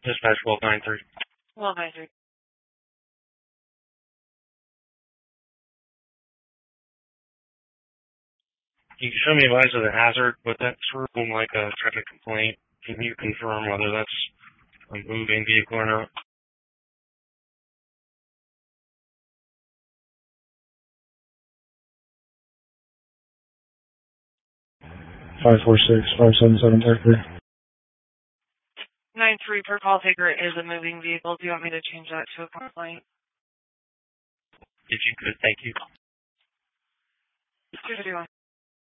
Dispatch 1293. 1293. You can show me advice of the hazard, but that's sort of like a traffic complaint. Can you confirm whether that's a moving vehicle or not? 546-577-33. 93 per call taker is a moving vehicle. Do you want me to change that to a complaint? If you could, thank you. 251.